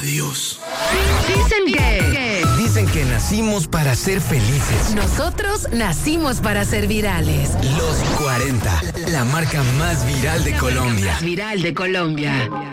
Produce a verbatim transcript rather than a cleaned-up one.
Adiós. Dicen que... Dicen que nacimos para ser felices. Nosotros nacimos para ser virales. Los cuarenta, la marca más viral de Colombia. Más viral de Colombia.